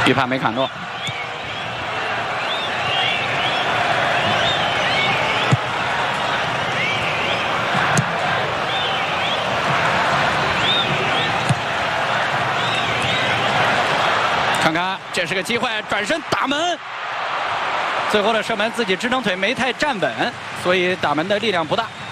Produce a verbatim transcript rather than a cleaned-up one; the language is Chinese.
预判梅卡诺。 看看，这是个机会，转身打门。最后的射门自己支撑腿没太站稳，所以打门的力量不大。